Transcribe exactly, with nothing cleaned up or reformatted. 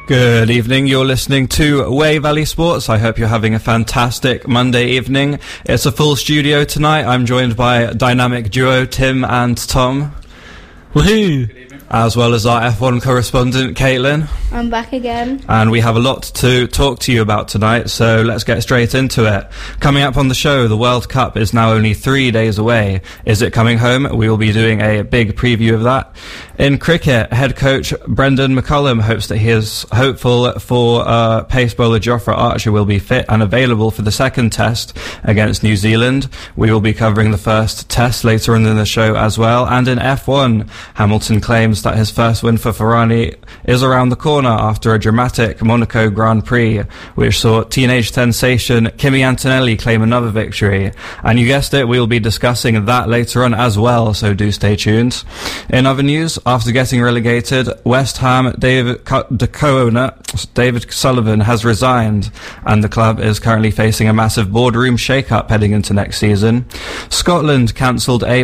Good evening, you're listening to Way Valley Sports. I hope you're having a fantastic Monday evening. It's a full studio tonight. I'm joined by dynamic duo Tim and Tom. Woohoo! As well as our F one correspondent Caitlin. I'm back again. And we have a lot to talk to you about tonight, so let's get straight into it. Coming up on the show, the World Cup is now only three days away. Is it coming home? We will be doing a big preview of that. In cricket, head coach Brendan McCullum hopes that he is hopeful for uh, pace bowler Jofra Archer will be fit and available for the second test against New Zealand. We will be covering the first test later on in the show as well. And in F one, Hamilton claims that his first win for Ferrari is around the corner after a dramatic Monaco Grand Prix, which saw teenage sensation Kimi Antonelli claim another victory. And you guessed it, we will be discussing that later on as well, so do stay tuned. In other news, after getting relegated, West Ham David co-owner David Sullivan has resigned, and the club is currently facing a massive boardroom shake-up heading into next season. Scotland cancelled a